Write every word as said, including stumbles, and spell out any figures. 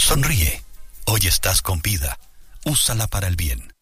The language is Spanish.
Sonríe. Hoy estás con vida. Úsala para el bien.